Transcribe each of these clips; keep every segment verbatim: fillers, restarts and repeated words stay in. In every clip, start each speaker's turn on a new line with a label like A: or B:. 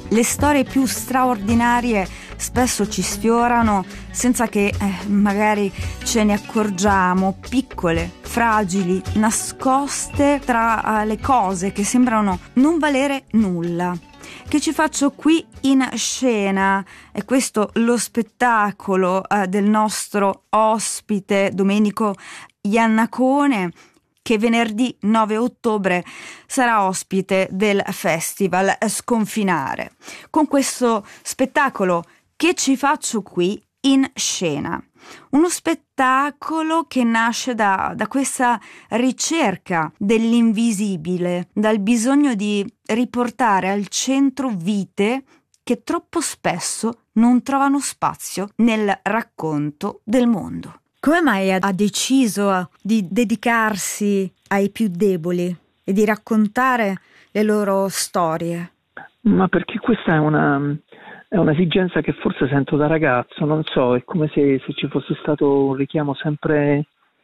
A: Le storie più straordinarie spesso ci sfiorano senza che eh, magari ce ne accorgiamo, piccole, fragili, nascoste tra uh, le cose che sembrano non valere nulla. Che ci faccio qui in scena? È questo lo spettacolo uh, del nostro ospite Domenico Iannacone, che venerdì nove ottobre sarà ospite del festival Sconfinare, con questo spettacolo Che ci faccio qui in scena. Uno spettacolo che nasce da, da questa ricerca dell'invisibile, dal bisogno di riportare al centro vite che troppo spesso non trovano spazio nel racconto del mondo. Come mai ha deciso di dedicarsi ai più deboli e di raccontare le loro storie?
B: Ma perché questa è una, è un'esigenza che forse sento da ragazzo, non so, è come se, se ci fosse stato un richiamo sempre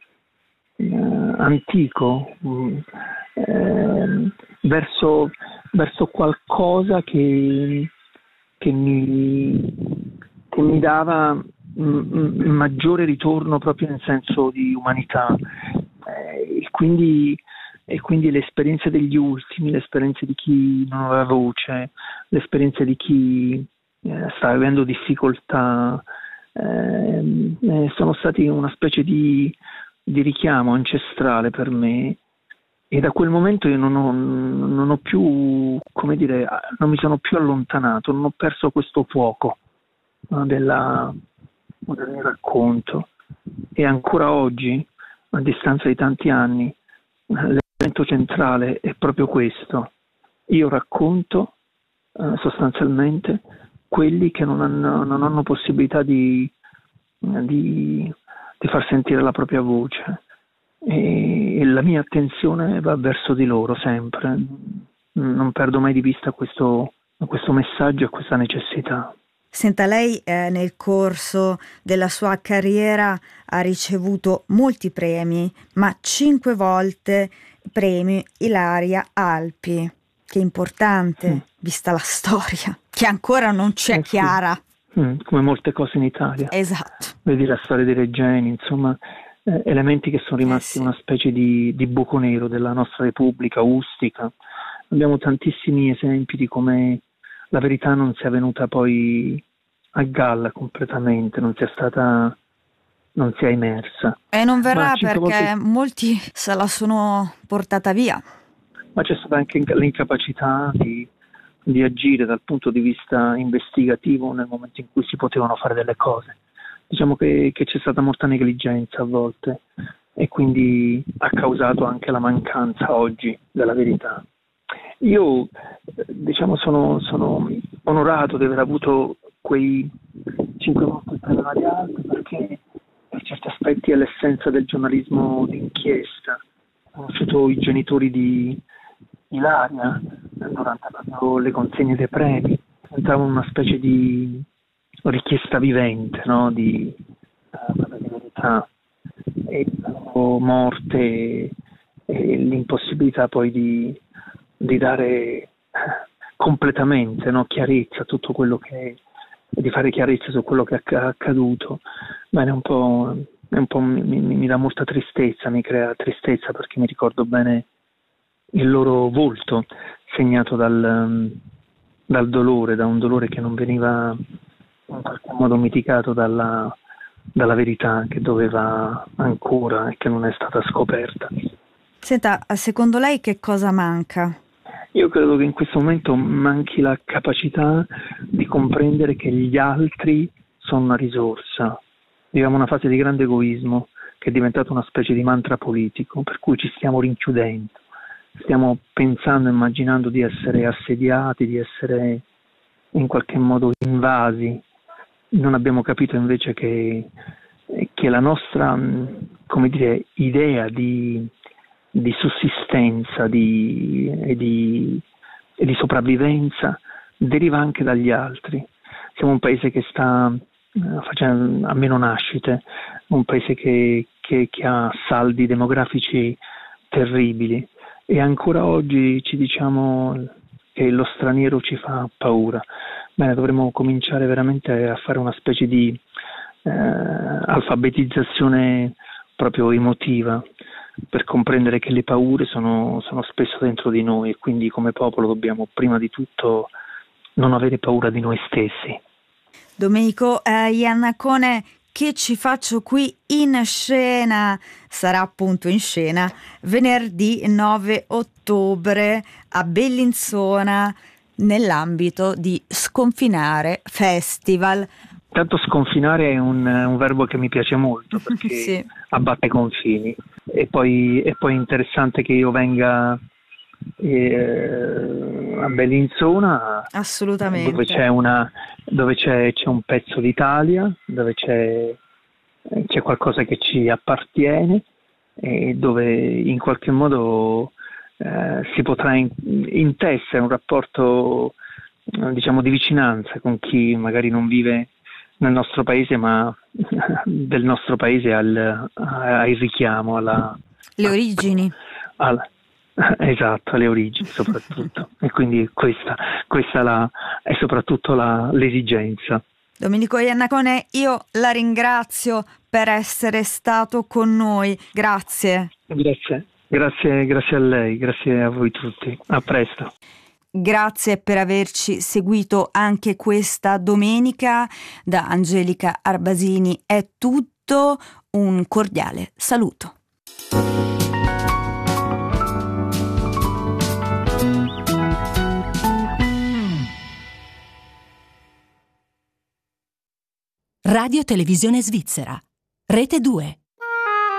B: eh, antico eh, verso, verso qualcosa che, che, mi, che mi dava maggiore ritorno proprio in senso di umanità eh, e quindi e quindi le esperienze degli ultimi, le esperienze di chi non aveva voce, le esperienze di chi eh, sta avendo difficoltà eh, eh, sono stati una specie di, di richiamo ancestrale per me, e da quel momento io non ho, non ho più, come dire, non mi sono più allontanato, non ho perso questo fuoco no, della del mio racconto, e ancora oggi, a distanza di tanti anni, l'elemento centrale è proprio questo: io racconto eh, sostanzialmente quelli che non hanno, non hanno possibilità di, di, di far sentire la propria voce, e, e la mia attenzione va verso di loro sempre, non perdo mai di vista questo, questo messaggio e questa necessità.
A: Senta, lei eh, nel corso della sua carriera ha ricevuto molti premi, ma cinque volte premio Ilaria Alpi, che è importante, mm. vista la storia, che ancora non ci è eh chiara.
B: Sì. Mm, come molte cose in Italia.
A: Esatto.
B: Vedi la storia dei Regeni, insomma, eh, elementi che sono rimasti eh sì. una specie di, di buco nero della nostra Repubblica ustica. Abbiamo tantissimi esempi di come la verità non sia venuta poi a galla completamente, non sia stata, non sia emersa.
A: E non verrà perché
B: volte...
A: molti se la sono portata via.
B: Ma c'è stata anche l'incapacità di, di agire dal punto di vista investigativo nel momento in cui si potevano fare delle cose. Diciamo che, che c'è stata molta negligenza a volte, e quindi ha causato anche la mancanza oggi della verità. Io diciamo sono, sono onorato di aver avuto quei cinque volte il premio Ilaria Alpi, perché per certi aspetti è l'essenza del giornalismo d'inchiesta. Ho conosciuto i genitori di Ilaria durante proprio le consegne dei premi, diventava una specie di richiesta vivente, no? di, uh, di verità, e la loro morte e, e l'impossibilità poi di di dare completamente no, chiarezza a tutto quello che di fare chiarezza su quello che è accaduto. Bene, un po', è un po' mi, mi, mi dà molta tristezza, mi crea tristezza, perché mi ricordo bene il loro volto segnato dal, dal dolore, da un dolore che non veniva in qualche modo mitigato dalla, dalla verità che doveva ancora e che non è stata scoperta.
A: Senta, secondo lei che cosa manca?
B: Io credo che in questo momento manchi la capacità di comprendere che gli altri sono una risorsa. Viviamo una fase di grande egoismo che è diventata una specie di mantra politico, per cui ci stiamo rinchiudendo, stiamo pensando, immaginando di essere assediati, di essere in qualche modo invasi. Non abbiamo capito invece che, che la nostra, come dire, idea di di sussistenza di, e, di, e di sopravvivenza deriva anche dagli altri. Siamo un paese che sta uh, facendo a meno nascite, un paese che, che, che ha saldi demografici terribili, e ancora oggi ci diciamo che lo straniero ci fa paura. Bene, dovremmo cominciare veramente a fare una specie di eh, alfabetizzazione proprio emotiva, per comprendere che le paure sono, sono spesso dentro di noi e quindi come popolo dobbiamo prima di tutto non avere paura di noi stessi.
A: Domenico eh, Iannacone, che ci faccio qui in scena, sarà appunto in scena venerdì nove ottobre a Bellinzona nell'ambito di Sconfinare Festival.
B: Tanto sconfinare è un, un verbo che mi piace molto perché
A: sì.
B: abbatte confini e poi è poi interessante che io venga eh, a Bellinzona,
A: assolutamente,
B: dove c'è una dove c'è, c'è un pezzo d'Italia, dove c'è, c'è qualcosa che ci appartiene e dove in qualche modo eh, si potrà in, intessere un rapporto diciamo di vicinanza con chi magari non vive nel nostro paese, ma del nostro paese al, al richiamo alla
A: le origini
B: alla, esatto, alle origini soprattutto e quindi questa, questa la, è soprattutto la, l'esigenza.
A: Domenico Iannacone, io la ringrazio per essere stato con noi, grazie.
B: Grazie, grazie, grazie a lei, grazie a voi tutti, a presto.
A: Grazie per averci seguito anche questa domenica. Da Angelica Arbasini è tutto, un cordiale saluto.
C: Radio Televisione Svizzera, Rete due.